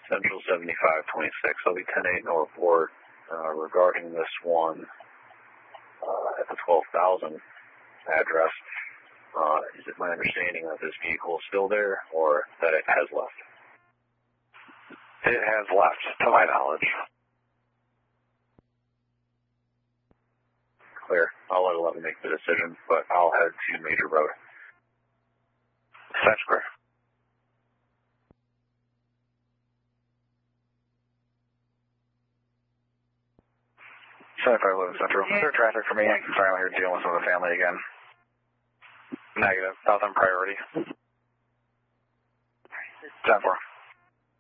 Central 7526. I'll be 10-8 no report regarding this one at the 12,000 address. Is it my understanding that this vehicle is still there or that it has left? It has left, to my knowledge. Clear. I'll let 11 make the decision, but I'll head to Major Road. That's clear. Central. Is there traffic for me? Sorry, I'm here dealing with some of the family again. Negative. Southern priority. 10-4.